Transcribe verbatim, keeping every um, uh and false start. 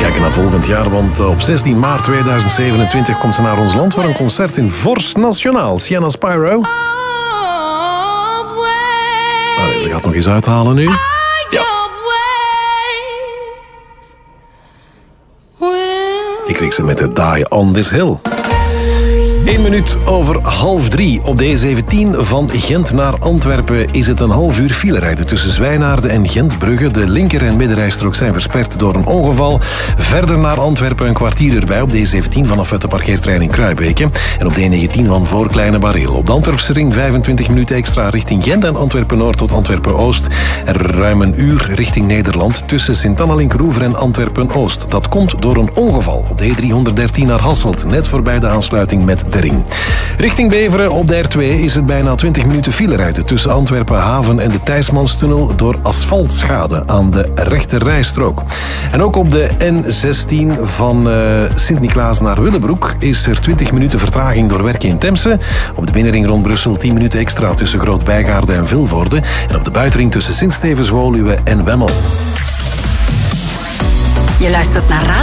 Kijken naar volgend jaar, want op zestien maart tweeduizend zevenentwintig komt ze naar ons land voor een concert in Vorst Nationaal. Sienna Spyro. Oh, ze gaat nog eens uithalen nu. Ja. Ik kreeg ze met de Die on This Hill. Eén minuut over half drie. Op de E zeventien van Gent naar Antwerpen is het een half uur filerijden tussen Zwijnaarden en Gentbrugge. De linker- en middenrijstrook zijn versperd door een ongeval. Verder naar Antwerpen een kwartier erbij op de E zeventien vanaf de parkeertrein in Kruibeke. En op de E negentien van voor Kleine Bareel. Op de Antwerpse ring vijfentwintig minuten extra richting Gent en Antwerpen-Noord tot Antwerpen-Oost. En ruim een uur richting Nederland tussen Sint-Annalink-Roever en Antwerpen-Oost. Dat komt door een ongeval op de E driehonderddertien naar Hasselt, net voorbij de aansluiting met de ring. Richting Beveren op de R twee is het bijna twintig minuten filerijden tussen Antwerpen-Haven en de Thijsmanstunnel door asfaltschade aan de rechterrijstrook. En ook op de N zestien van uh, Sint-Niklaas naar Willebroek is er twintig minuten vertraging door werken in Temse. Op de binnenring rond Brussel tien minuten extra tussen Groot-Bijgaarde en Vilvoorde. En op de buitenring tussen Sint-Stevens-Woluwe en Wemmel. Je luistert naar